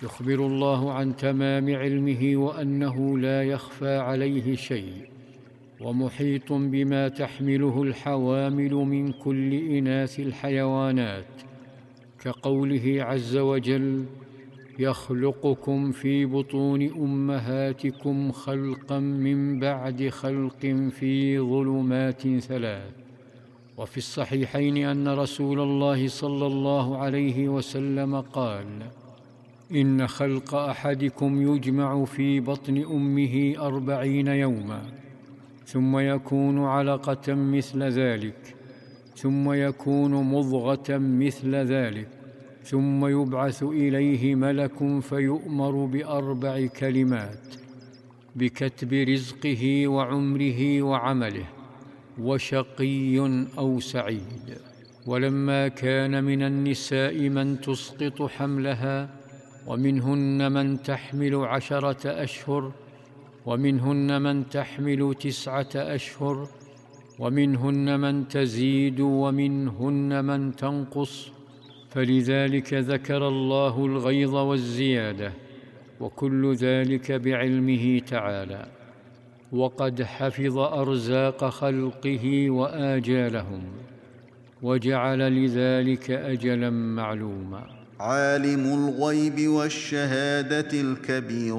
يخبر الله عن تمام علمه وأنه لا يخفى عليه شيء، ومحيط بما تحمله الحوامل من كل إناث الحيوانات، كقوله عز وجل: يخلقكم في بطون أمهاتكم خلقا من بعد خلق في ظلمات 3. وفي الصحيحين أن رسول الله صلى الله عليه وسلم قال: إن خلق أحدكم يجمع في بطن أمه 40 يوما، ثم يكون علقة مثل ذلك، ثم يكون مضغة مثل ذلك، ثم يبعث إليه ملك فيؤمر ب4 كلمات: بكتب رزقه وعمره وعمله، وشقي أو سعيد. ولما كان من النساء من تسقط حملها، ومنهن من تحمل 10 أشهر، ومنهن من تحمل 9 أشهر، ومنهن من تزيد، ومنهن من تنقص، فلذلك ذكر الله الغيظ والزيادة، وكل ذلك بعلمه تعالى، وقد حفظ أرزاق خلقه وآجالهم، وجعل لذلك أجلا معلوما. عالم الغيب والشهادة الكبير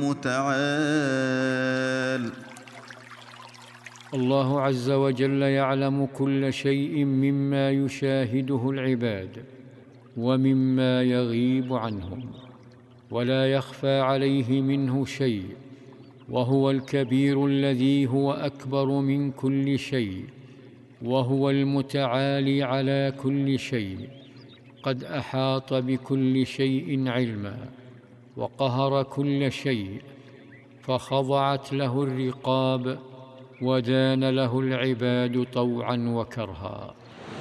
المتعال. الله عز وجل يعلم كل شيء مما يشاهده العباد ومما يغيب عنهم، ولا يخفى عليه منه شيء، وهو الكبير الذي هو أكبر من كل شيء، وهو المتعالي على كل شيء، قد أحاط بكل شيء علما، وقهر كل شيء، فخضعت له الرقاب، ودان له العباد طوعا وكرها.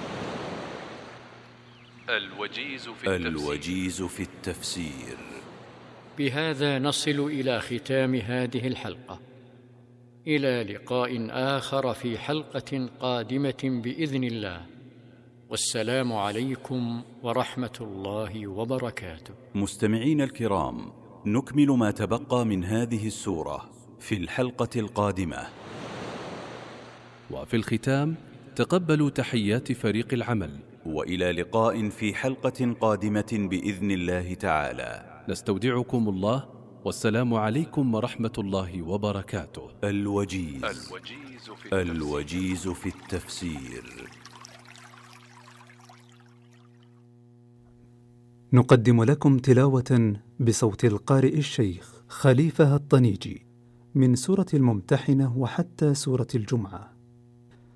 الوجيز في التفسير. بهذا نصل إلى ختام هذه الحلقة، إلى لقاء آخر في حلقة قادمة بإذن الله، والسلام عليكم ورحمة الله وبركاته. مستمعين الكرام، نكمل ما تبقى من هذه السورة في الحلقة القادمة. وفي الختام تقبلوا تحيات فريق العمل، وإلى لقاء في حلقة قادمة بإذن الله تعالى. نستودعكم الله، والسلام عليكم ورحمة الله وبركاته. الوجيز في التفسير. نقدم لكم تلاوة بصوت القارئ الشيخ خليفة الطنيجي من سورة الممتحنة وحتى سورة الجمعة.